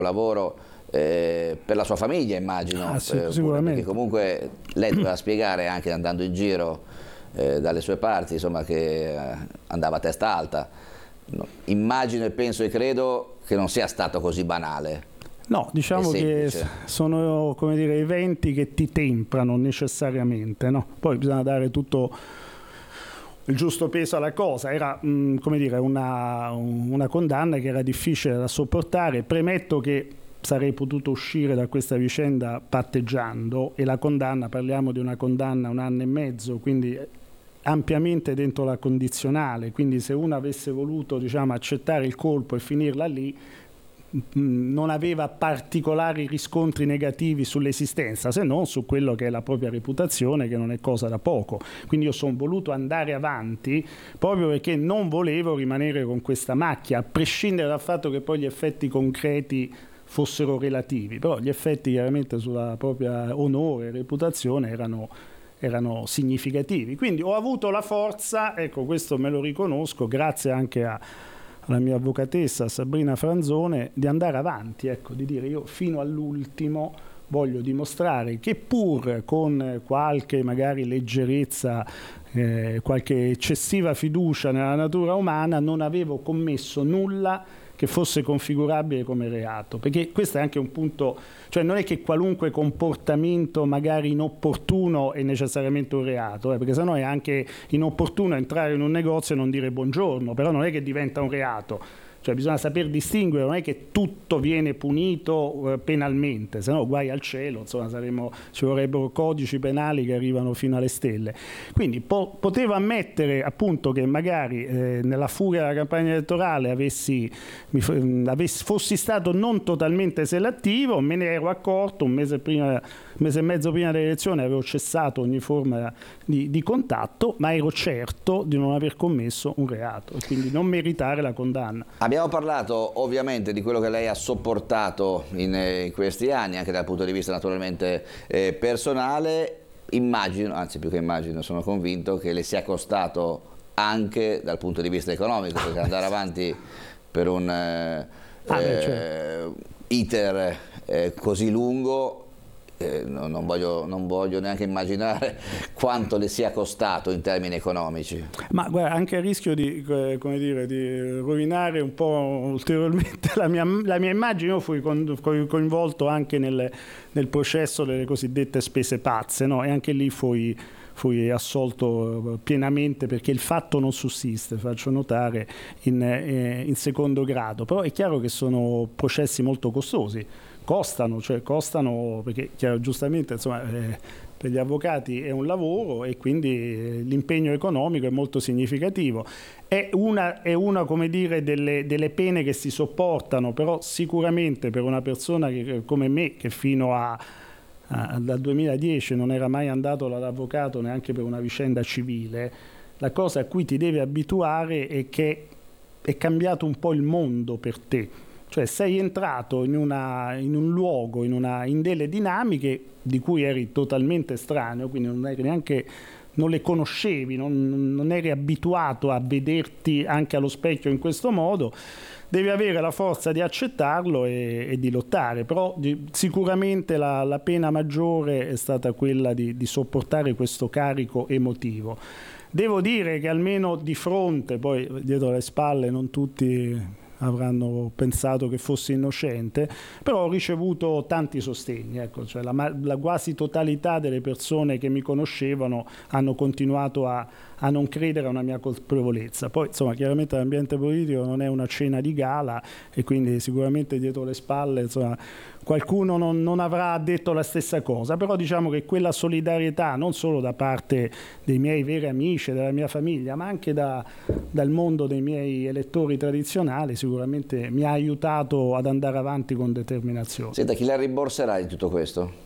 lavoro per la sua famiglia, immagino, sicuramente. perché comunque lei doveva spiegare anche andando in giro dalle sue parti, insomma, che andava a testa alta. No, immagino e penso e credo che non sia stato così banale. No, diciamo che sono, come dire, eventi che ti temprano necessariamente, no? Poi bisogna dare tutto il giusto peso alla cosa. Era come dire, una condanna che era difficile da sopportare. Premetto che sarei potuto uscire da questa vicenda patteggiando, e la condanna, parliamo di una condanna 1 anno e mezzo, quindi ampiamente dentro la condizionale, quindi se uno avesse voluto, diciamo, accettare il colpo e finirla lì, non aveva particolari riscontri negativi sull'esistenza, se non su quello che è la propria reputazione, che non è cosa da poco. Quindi io sono voluto andare avanti proprio perché non volevo rimanere con questa macchia, a prescindere dal fatto che poi gli effetti concreti fossero relativi, però gli effetti chiaramente sulla propria onore e reputazione erano significativi. Quindi ho avuto la forza, ecco, questo me lo riconosco, grazie anche alla mia avvocatessa Sabrina Franzone, di andare avanti, ecco, di dire io fino all'ultimo voglio dimostrare che pur con qualche magari leggerezza, qualche eccessiva fiducia nella natura umana, non avevo commesso nulla che fosse configurabile come reato, perché questo è anche un punto, cioè non è che qualunque comportamento magari inopportuno è necessariamente un reato, perché sennò è anche inopportuno entrare in un negozio e non dire buongiorno, però non è che diventa un reato. Cioè bisogna saper distinguere, non è che tutto viene punito penalmente, se no guai al cielo, insomma ci vorrebbero codici penali che arrivano fino alle stelle. Quindi potevo ammettere appunto che magari nella furia della campagna elettorale fossi stato non totalmente selettivo, me ne ero accorto un mese e mezzo prima delle elezioni, avevo cessato ogni forma di contatto, ma ero certo di non aver commesso un reato e quindi non meritare la condanna. Abbiamo parlato ovviamente di quello che lei ha sopportato in questi anni, anche dal punto di vista naturalmente personale. Immagino, anzi più che immagino, sono convinto che le sia costato anche dal punto di vista economico, perché andare avanti per un iter così lungo, non voglio neanche immaginare quanto le sia costato in termini economici. Ma guarda, anche a rischio di, come dire, di rovinare un po' ulteriormente la mia immagine, io fui coinvolto anche nel processo delle cosiddette spese pazze, no? E anche lì fui assolto pienamente, perché il fatto non sussiste, faccio notare, in secondo grado. Però è chiaro che sono processi molto costosi. Costano perché giustamente, insomma, per gli avvocati è un lavoro e quindi l'impegno economico è molto significativo. È una come dire, delle pene che si sopportano, però sicuramente per una persona come me, che fino dal 2010 non era mai andato dall'avvocato neanche per una vicenda civile, la cosa a cui ti devi abituare è che è cambiato un po' il mondo per te. Cioè sei entrato in un luogo, in delle dinamiche di cui eri totalmente estraneo, quindi non le conoscevi, non eri abituato a vederti anche allo specchio in questo modo. Devi avere la forza di accettarlo e di lottare, però sicuramente la pena maggiore è stata quella di sopportare questo carico emotivo. Devo dire che almeno di fronte, poi dietro le spalle non tutti avranno pensato che fossi innocente, però ho ricevuto tanti sostegni, ecco, cioè la quasi totalità delle persone che mi conoscevano hanno continuato a non credere a una mia colpevolezza. Poi insomma chiaramente l'ambiente politico non è una cena di gala e quindi sicuramente dietro le spalle, insomma, qualcuno non avrà detto la stessa cosa, però diciamo che quella solidarietà non solo da parte dei miei veri amici, della mia famiglia, ma anche dal mondo dei miei elettori tradizionali sicuramente mi ha aiutato ad andare avanti con determinazione. Senta, chi la rimborserà di tutto questo?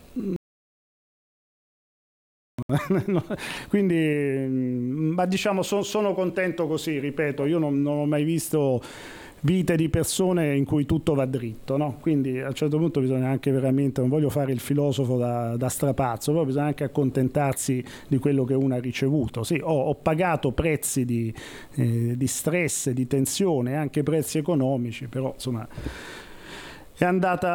Quindi, ma diciamo sono contento così, ripeto, io non ho mai visto vite di persone in cui tutto va dritto, no? Quindi a un certo punto bisogna anche veramente, non voglio fare il filosofo da strapazzo, però bisogna anche accontentarsi di quello che uno ha ricevuto. Sì, ho pagato prezzi di stress, di tensione, anche prezzi economici, però insomma è andata